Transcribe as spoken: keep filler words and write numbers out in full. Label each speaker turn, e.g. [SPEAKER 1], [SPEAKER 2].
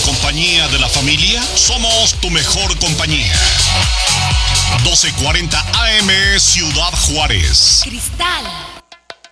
[SPEAKER 1] compañía de la familia, somos tu mejor compañía. doce cuarenta A M Ciudad Juárez.
[SPEAKER 2] Cristal